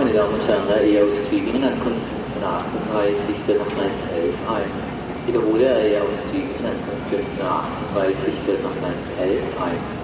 Meine Damen und Herren, der EA aus Tübingen, Ankunft 1538, wird nach Gleis 11 ein. Wiederhole, EA aus Tübingen, Ankunft 1538, wird nach Gleis 11 ein.